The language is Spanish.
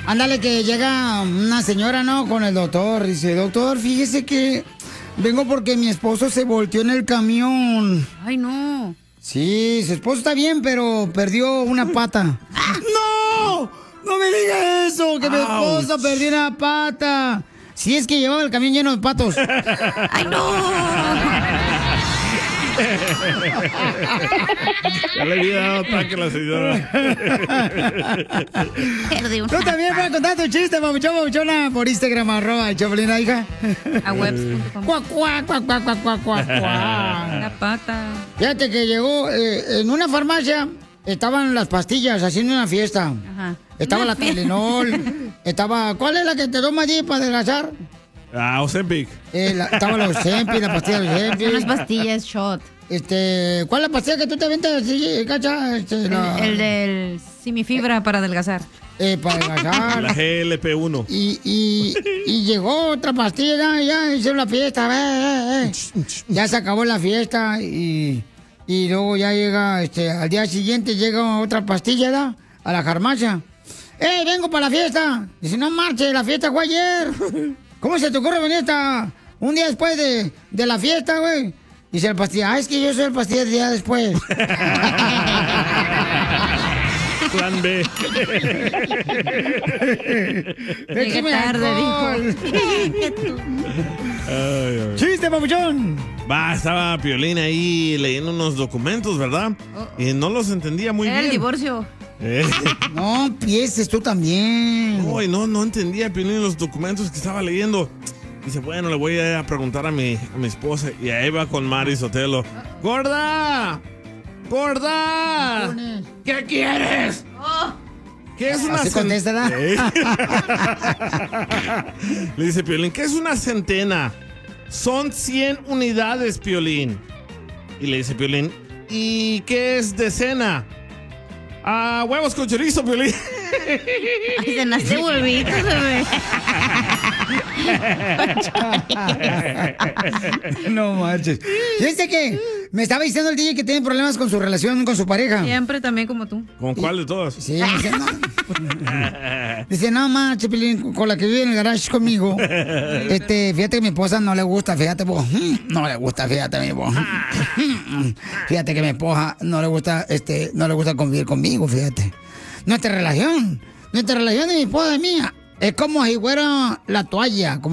Ándale, que llega una señora, ¿no? Con el doctor. Dice, doctor, fíjese que vengo porque mi esposo se volteó en el camión. Ay, no. Sí, su esposo está bien, pero perdió una pata. ¡No! ¡No me diga eso! ¡Que mi esposo perdió una pata! Si es que llevaba el camión lleno de patos. ¡Ay, no! Ya le había dado ataque a la señora. Tú también puedes contar tu chiste, papuchona, por Instagram, @Choplina, hija. A webs.com. Cuac, cuac, cuac, cuac, cuac, cuac, cuac. La pata. Fíjate que llegó en una farmacia, estaban las pastillas haciendo una fiesta. Ajá. Estaba la Tylenol, estaba... ¿Cuál es la que te tomas allí para adelgazar? Ozempic. Estaba la Ozempic, la pastilla de Ozempic. Son las pastillas shot. ¿Cuál es la pastilla que tú te aventas, Cacha? El del Simifibra para adelgazar. Para adelgazar. La GLP-1. Y llegó otra pastilla, ya hicieron la fiesta, ya se acabó la fiesta y luego ya llega, al día siguiente llega otra pastilla, ¿da? A la farmacia. Vengo para la fiesta. Dice, no marche, la fiesta fue ayer. ¿Cómo se te ocurre venir un día después de la fiesta, güey? Dice el pastilla, es que yo soy el pastilla del día después. Plan B. Déjeme tarde, dijo. ¡Chiste, papuchón! Estaba Piolín ahí leyendo unos documentos, ¿verdad? Y no los entendía muy Era bien. el divorcio. No empieces tú también. No entendía Piolín los documentos que estaba leyendo. Dice, bueno, le voy a preguntar a mi esposa. Y ahí va con Mari Sotelo. ¡Gorda! ¡Gorda! ¿Qué quieres? ¿Qué es una Así contesta, ¿da? Le dice Piolín, ¿qué es una centena? Son 100 unidades, Piolín. Y le dice Piolín, ¿y qué es decena? Huevos con chorizo, Piolín. Ay, cenaste huevitos, bebé. No marches. Fíjate que me estaba diciendo el DJ que tiene problemas con su relación con su pareja. Siempre también como tú. ¿Con cuál de todos? Sí, dice, no marches, Pilín, con la que vive en el garage conmigo. Fíjate que mi esposa no le gusta, fíjate vos. No le gusta, fíjate mi vos. Fíjate que mi esposa no le gusta convivir conmigo, fíjate. Nuestra relación de mi esposa y mía es como si fuera la toalla,